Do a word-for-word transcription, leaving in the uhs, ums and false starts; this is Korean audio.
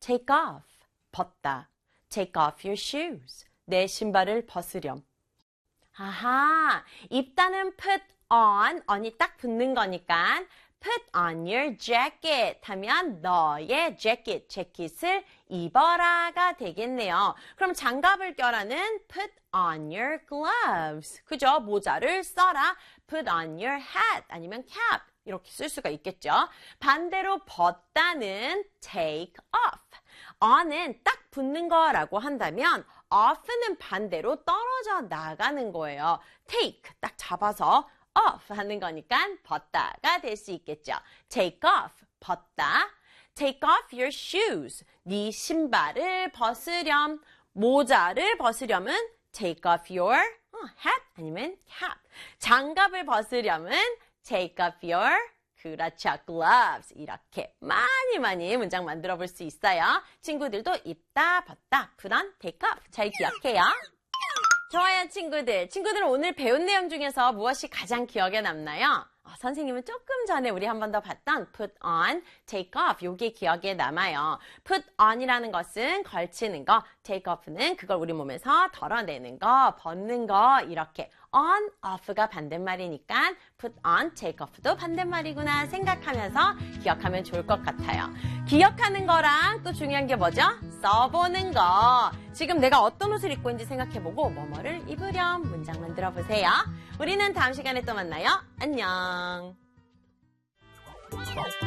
take off, 벗다. take off your shoes, 내 신발을 벗으렴. 아하, 입다는 put on, on이 딱 붙는 거니까 put on your jacket 하면 너의 jacket, 재킷을 입어라가 되겠네요. 그럼 장갑을 껴라는 put on your gloves. 그죠? 모자를 써라. put on your hat 아니면 cap 이렇게 쓸 수가 있겠죠. 반대로 벗다는 take off. on은 딱 붙는 거라고 한다면 off는 반대로 떨어져 나가는 거예요. take 딱 잡아서 off 하는 거니까 벗다가 될 수 있겠죠. take off, 벗다. take off your shoes, 네 신발을 벗으렴. 모자를 벗으렴은 take off your hat 아니면 cap. 장갑을 벗으렴은 take off your, 그렇죠, gloves. 이렇게 많이 많이 문장 만들어 볼 수 있어요. 친구들도 입다, 벗다, put on, take off 잘 기억해요. 좋아요, 친구들. 친구들은 오늘 배운 내용 중에서 무엇이 가장 기억에 남나요? 어, 선생님은 조금 전에 우리 한 번 더 봤던 put on, take off 요게 기억에 남아요. put on이라는 것은 걸치는 거, take off는 그걸 우리 몸에서 덜어내는 거, 벗는 거 이렇게 on, off가 반대말이니까 put on, take off도 반대말이구나 생각하면서 기억하면 좋을 것 같아요. 기억하는 거랑 또 중요한 게 뭐죠? 써보는 거. 지금 내가 어떤 옷을 입고 있는지 생각해보고 뭐뭐를 입으렴 문장 만들어 보세요. 우리는 다음 시간에 또 만나요. 안녕.